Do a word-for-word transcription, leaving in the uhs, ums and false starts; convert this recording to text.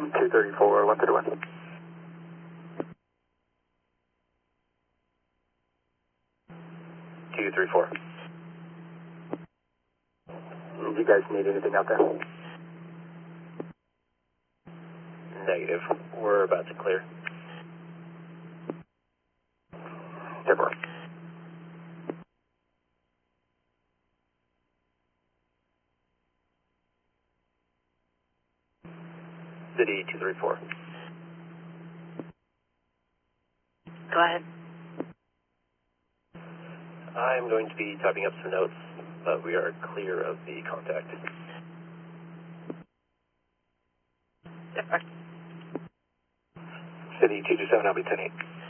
two thirty-four, one thirty-one. two three four. Do you guys need anything out there? Negative. We're about to clear. Deborah. City two three four. Go ahead. I'm going to be typing up some notes, but we are clear of the contact. Deborah. City two two seven, I'll be ten eight.